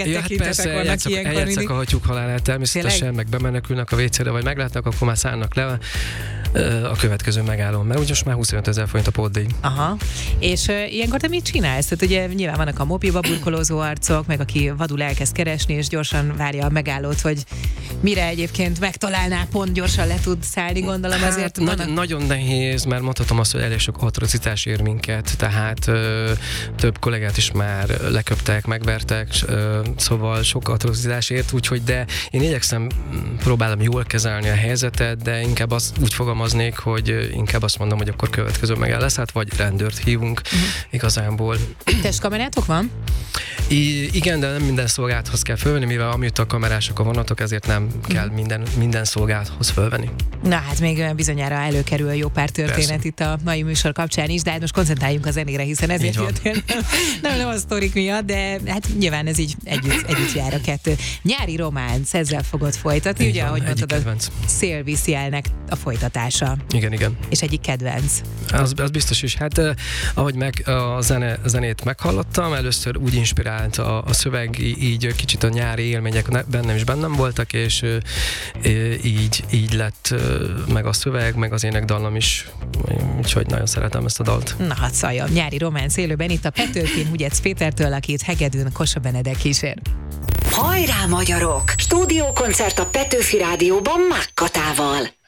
persze, eljátszakolhatjuk halálát természetesen, tényleg? Meg bemenekülnek a WC-re, vagy meglátnak, akkor már szállnak le a következő megállón, mert úgyis már 25 000 forint a pótdíj. Aha. És ilyenkor te mit csinálsz? Tehát ugye nyilván vannak a mobilba burkolózó arcok, meg aki vadul elkezd keresni, és gyorsan várja a megállót, hogy mire egyébként megtalálná, pont gyorsan le tud szállni, gondolom azért. Nagyon nehéz, mert mondhatom azt, hogy elég sok atrocitás ér minket, tehát több kollégát is már leköptek, megvertek, szóval sok atrocitás ért, úgyhogy de én igyekszem, próbálom jól kezelni a helyzetet, de inkább úgy fogalmaznék, hogy inkább azt mondom, hogy akkor következő megáll lesz, hát vagy rendőrt hívunk igazából. Testkamerátok van? Igen, de nem minden szolgálathoz kell fölvenni, mivel amiatt a kamerások a vonatok, ezért nem kell minden szolgálathoz fölvenni. Na hát még bizonyára előkerül jó pár történet. Persze. Itt a mai műsor kapcsán is, de hát most koncentráljunk a zenére, hiszen ezért jöttél. Nem a sztorik miatt, de hát nyilván ez így együtt jár a kettő. Nyári románc, ezzel fogod folytatni, ugye, ahogy mondtad, a Szél viszi elnek a folytatása. Igen. És egyik kedvenc. Az biztos is. Hát ahogy a zenét meghallottam, először úgy inspirált a szöveg, így kicsit a nyári élmények bennem voltak, és így lett meg a szöveg, meg az énekdallam is, úgyhogy nagyon szeretem ezt a dalt. Na hát szóljon, nyári románc élőben itt a Petőfin Hugyec Pétertől, akit Hegedűn Kossuth Benedek kísér. Hajrá magyarok! Stúdiókoncert a Petőfi Rádióban Mág Katával.